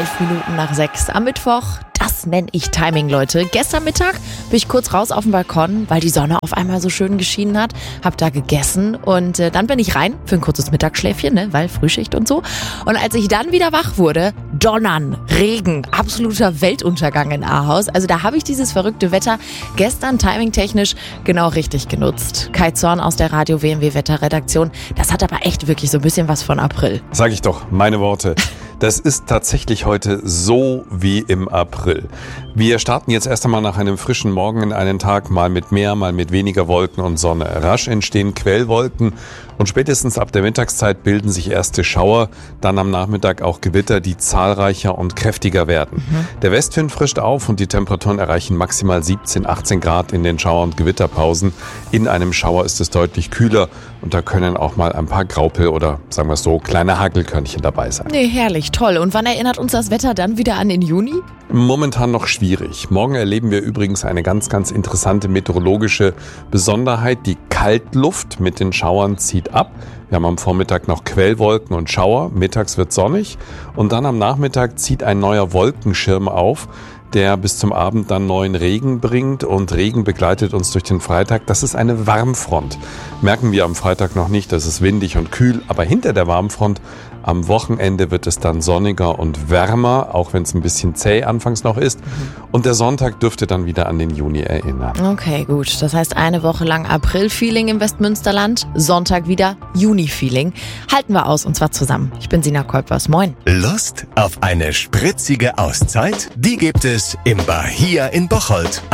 6 am Mittwoch. Das nenne ich Timing, Leute. Gestern Mittag bin ich kurz raus auf den Balkon, weil die Sonne auf einmal so schön geschienen hat. Hab da gegessen und dann bin ich rein für ein kurzes Mittagsschläfchen, ne, weil Frühschicht und so. Und als ich dann wieder wach wurde, Donnern, Regen, absoluter Weltuntergang in Ahaus. Also da habe ich dieses verrückte Wetter gestern timingtechnisch genau richtig genutzt. Kai Zorn aus der Radio WMW Wetterredaktion. Das hat aber echt wirklich so ein bisschen was von April. Sag ich doch, meine Worte. Das ist tatsächlich heute so wie im April. Wir starten jetzt erst einmal nach einem frischen Morgen in einen Tag, mal mit mehr, mal mit weniger Wolken und Sonne. Rasch entstehen Quellwolken und spätestens ab der Mittagszeit bilden sich erste Schauer, dann am Nachmittag auch Gewitter, die zahlreicher und kräftiger werden. Der Westwind frischt auf und die Temperaturen erreichen maximal 17, 18 Grad in den Schauer- und Gewitterpausen. In einem Schauer ist es deutlich kühler und da können auch mal ein paar Graupel oder, sagen wir es so, kleine Hagelkörnchen dabei sein. Nee, herrlich, toll. Und wann erinnert uns das Wetter dann wieder an den Juni? Momentan noch schwierig. Morgen erleben wir übrigens eine ganz, ganz interessante meteorologische Besonderheit. Die Kaltluft mit den Schauern zieht ab. Wir haben am Vormittag noch Quellwolken und Schauer. Mittags wird sonnig. Und dann am Nachmittag zieht ein neuer Wolkenschirm auf, der bis zum Abend dann neuen Regen bringt. Und Regen begleitet uns durch den Freitag. Das ist eine Warmfront. Merken wir am Freitag noch nicht, das ist windig und kühl. Aber hinter der Warmfront am Wochenende wird es dann sonniger und wärmer, auch wenn es ein bisschen zäh anfangs noch ist. Und der Sonntag dürfte dann wieder an den Juni erinnern. Okay, gut. Das heißt, eine Woche lang April-Feeling im Westmünsterland, Sonntag wieder Juni-Feeling. Halten wir aus und zwar zusammen. Ich bin Sina Kolpers. Moin. Lust auf eine spritzige Auszeit? Die gibt es im Bahia in Bocholt.